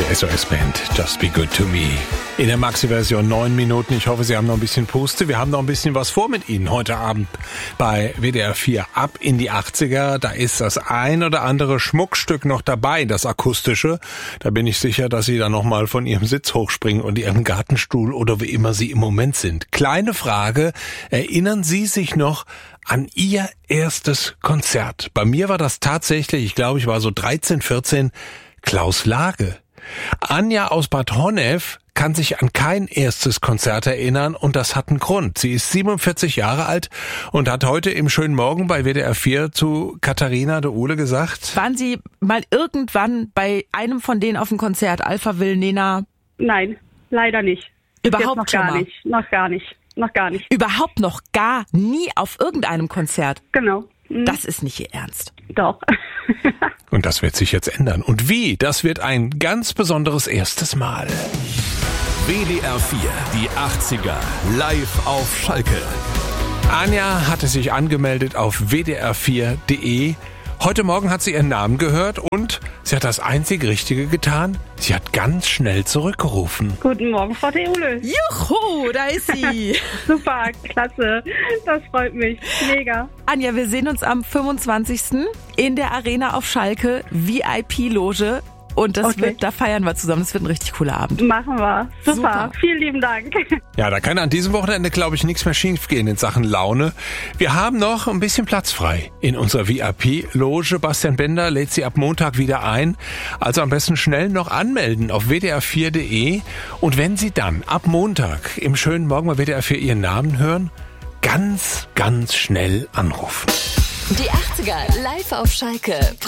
Die SOS-Band Just Be Good To Me. In der Maxi-Version 9 Minuten. Ich hoffe, Sie haben noch ein bisschen Puste. Wir haben noch ein bisschen was vor mit Ihnen heute Abend bei WDR 4. Ab in die 80er. Da ist das ein oder andere Schmuckstück noch dabei, das akustische. Da bin ich sicher, dass Sie dann nochmal von Ihrem Sitz hochspringen und Ihrem Gartenstuhl oder wie immer Sie im Moment sind. Kleine Frage. Erinnern Sie sich noch an Ihr erstes Konzert? Bei mir war das tatsächlich, ich glaube, ich war so 13, 14, Klaus Lage. Anja aus Bad Honnef kann sich an kein erstes Konzert erinnern und das hat einen Grund. Sie ist 47 Jahre alt und hat heute im Schönen Morgen bei WDR 4 zu Katharina de Uhle gesagt: Waren Sie mal irgendwann bei einem von denen auf dem Konzert, Alpha Will, Nena? Nein, leider nicht. Überhaupt noch schon gar mal? nicht. Noch gar nicht. Überhaupt noch gar nie auf irgendeinem Konzert? Genau. Das ist nicht Ihr Ernst. Doch. Und das wird sich jetzt ändern. Und wie? Das wird ein ganz besonderes erstes Mal. WDR 4, die 80er, live auf Schalke. Anja hatte sich angemeldet auf wdr4.de. Heute Morgen hat sie ihren Namen gehört und sie hat das einzig Richtige getan. Sie hat ganz schnell zurückgerufen. Guten Morgen, Frau de Uhle. Juhu, da ist sie. Super, klasse. Das freut mich. Mega. Anja, wir sehen uns am 25. in der Arena auf Schalke, VIP-Loge. Und da feiern wir zusammen. Das wird ein richtig cooler Abend. Machen wir. Super. Vielen lieben Dank. Ja, da kann an diesem Wochenende, glaube ich, nichts mehr schief gehen in Sachen Laune. Wir haben noch ein bisschen Platz frei in unserer VIP-Loge. Bastian Bender lädt sie ab Montag wieder ein. Also am besten schnell noch anmelden auf wdr4.de. Und wenn Sie dann ab Montag im schönen Morgen bei WDR 4 Ihren Namen hören, ganz, ganz schnell anrufen. Die 80er live auf Schalke.